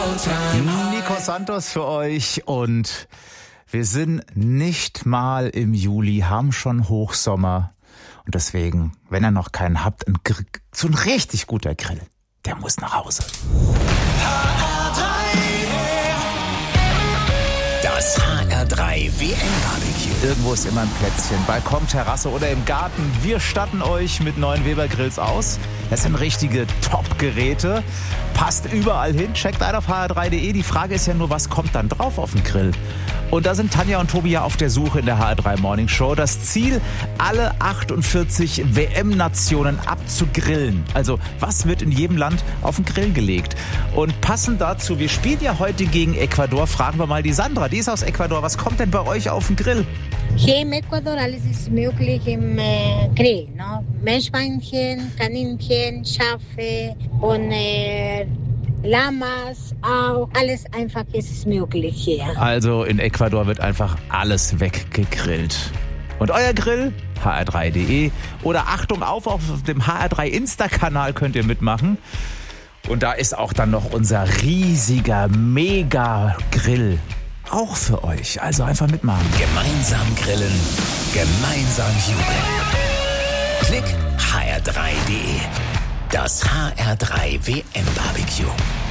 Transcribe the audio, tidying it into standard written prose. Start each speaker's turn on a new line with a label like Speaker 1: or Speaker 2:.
Speaker 1: Nico Santos für euch und wir sind nicht mal im Juli, haben schon Hochsommer und deswegen, wenn ihr noch keinen habt, so ein richtig guter Grill, der muss nach Hause.
Speaker 2: Das HR3 WM-Barbecue.
Speaker 1: Irgendwo ist immer ein Plätzchen, Balkon, Terrasse oder im Garten. Wir statten euch mit neuen Weber Grills aus. Das sind richtige Top-Geräte. Passt überall hin. Checkt ein auf hr3.de. Die Frage ist ja nur, was kommt dann drauf auf den Grill? Und da sind Tanja und Tobi ja auf der Suche in der HR3 Morning Show. Das Ziel, alle 48 WM-Nationen abzugrillen. Also, was wird in jedem Land auf den Grill gelegt? Und passend dazu, wir spielen ja heute gegen Ecuador, fragen wir mal die Sandra. Die ist aus Ecuador. Was kommt denn bei euch auf den Grill?
Speaker 3: Hier im Ecuador alles ist möglich im Grill. No? Meerschweinchen, Kaninchen, Schafe und Lamas auch. Alles einfach ist möglich hier.
Speaker 1: Also in Ecuador wird einfach alles weggegrillt. Und euer Grill? hr3.de. Oder Achtung auf dem HR3 Insta-Kanal könnt ihr mitmachen. Und da ist auch dann noch unser riesiger Mega-Grill. Auch für euch. Also einfach mitmachen.
Speaker 2: Gemeinsam grillen, gemeinsam jubeln. Klick hr3.de. Das HR3 WM-Barbecue.